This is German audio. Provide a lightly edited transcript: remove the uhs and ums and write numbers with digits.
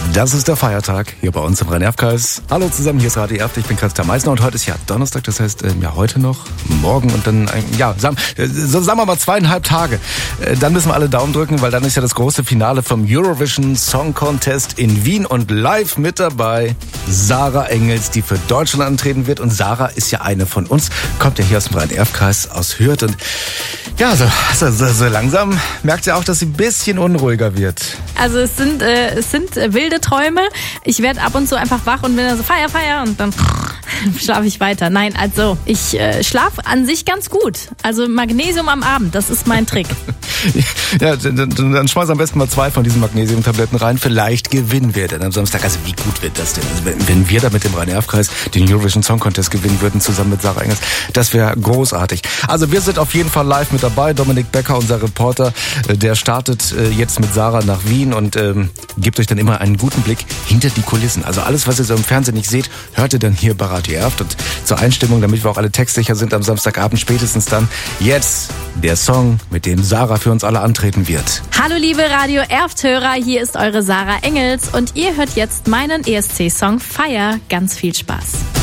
Das ist der Feiertag hier bei uns im Rhein-Erf-Kreis. Hallo zusammen, hier ist Radio Erft, ich bin Christa Meissner und heute ist ja Donnerstag, das heißt heute noch, morgen und dann, sagen wir mal 2,5 Tage. Dann müssen wir alle Daumen drücken, weil dann ist ja das große Finale vom Eurovision Song Contest in Wien und live mit dabei Sarah Engels, die für Deutschland antreten wird. Und Sarah ist ja eine von uns, kommt ja hier aus dem Rhein-Erf-Kreis, aus Hürth und ja, so langsam merkt sie auch, dass sie ein bisschen unruhiger wird. Also es sind wilde Träume. Ich werde ab und zu einfach wach und bin dann so Feier und dann schlafe ich weiter. Nein, also ich schlafe an sich ganz gut. Also Magnesium am Abend, das ist mein Trick. Ja, dann schmeiß am besten mal 2 von diesen Magnesiumtabletten rein. Vielleicht gewinnen wir denn am Samstag. Also wie gut wird das denn? Also wenn wir da mit dem Rhein-Erf-Kreis den Eurovision Song Contest gewinnen würden, zusammen mit Sarah Engels, das wäre großartig. Also wir sind auf jeden Fall live mit dabei. Dominik Becker, unser Reporter, der startet jetzt mit Sarah nach Wien und gibt euch dann immer einen guten Blick hinter die Kulissen. Also alles, was ihr so im Fernsehen nicht seht, hört ihr dann hier bei Radio Erft. Und zur Einstimmung, damit wir auch alle textsicher sind am Samstagabend, spätestens dann jetzt der Song, mit dem Sarah für uns alle antreten wird. Hallo liebe Radio Erft-Hörer, hier ist eure Sarah Engels und ihr hört jetzt meinen ESC-Song Fire. Ganz viel Spaß.